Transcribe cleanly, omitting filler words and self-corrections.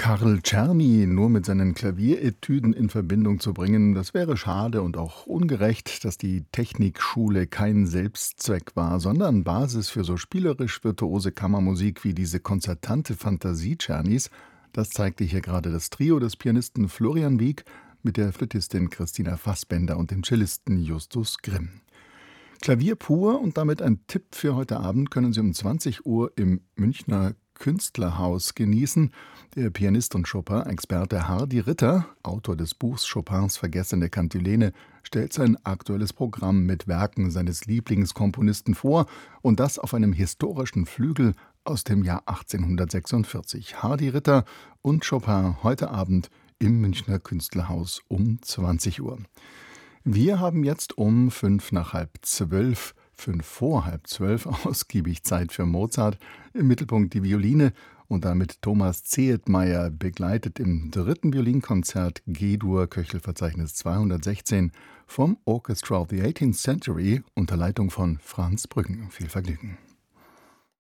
Karl Czerny nur mit seinen Klavieretüden in Verbindung zu bringen, das wäre schade und auch ungerecht, dass die Technikschule kein Selbstzweck war, sondern Basis für so spielerisch virtuose Kammermusik wie diese konzertante Fantasie Czernys. Das zeigte hier gerade das Trio des Pianisten Florian Wieck mit der Flötistin Christina Fassbender und dem Cellisten Justus Grimm. Klavier pur und damit ein Tipp für heute Abend können Sie um 20 Uhr im Münchner Künstlerhaus genießen. Der Pianist und Chopin-Experte Hardy Ritter, Autor des Buchs Chopins Vergessene Kantilene, stellt sein aktuelles Programm mit Werken seines Lieblingskomponisten vor und das auf einem historischen Flügel aus dem Jahr 1846. Hardy Ritter und Chopin heute Abend im Münchner Künstlerhaus um 20 Uhr. Wir haben jetzt um 11:55, 5 vor halb 12 ausgiebig Zeit für Mozart. Im Mittelpunkt die Violine und damit Thomas Zehetmeier, begleitet im 3. Violinkonzert G-Dur Köchelverzeichnis 216 vom Orchestra of the 18th Century unter Leitung von Franz Brüggen. Viel Vergnügen.